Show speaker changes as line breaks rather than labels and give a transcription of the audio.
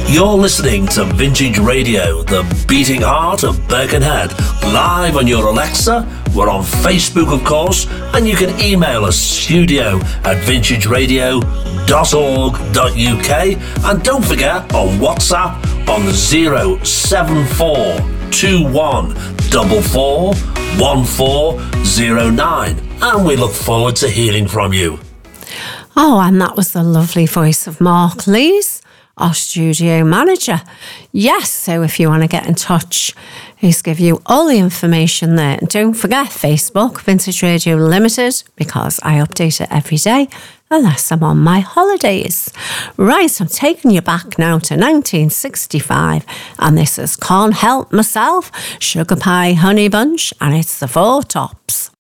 You're listening to Vintage Radio, the beating heart of Birkenhead, live on your Alexa. We're on Facebook, of course, and you can email us studio@vintageradio.org.uk, and don't forget on WhatsApp on 07441441409, and we look forward to hearing from you.
Oh, and that was the lovely voice of Mark Lees, our studio manager. Yes, so if you want to get in touch, he's give you all the information there. And don't forget Facebook, Vintage Radio Limited, because I update it every day, unless I'm on my holidays. Right, I'm taking you back now to 1965, and this is Can't Help Myself, Sugar Pie Honey Bunch, and it's the Four Tops.